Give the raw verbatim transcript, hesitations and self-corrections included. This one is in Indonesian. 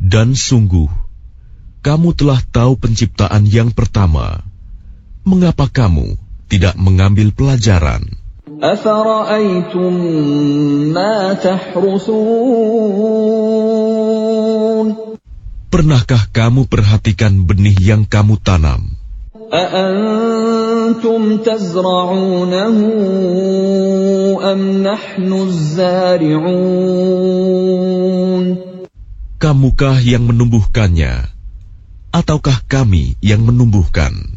Dan sungguh, kamu telah tahu penciptaan yang pertama. Mengapa kamu tidak mengambil pelajaran? أَفَرَأَيْتُم مَّا تَحْرُثُونَ Pernahkah kamu perhatikan benih yang kamu tanam? أَأَنتُمْ تَزْرَعُونَهُ أَمْ نَحْنُ الزَّارِعُونَ Kamukah yang menumbuhkannya, ataukah kami yang menumbuhkan?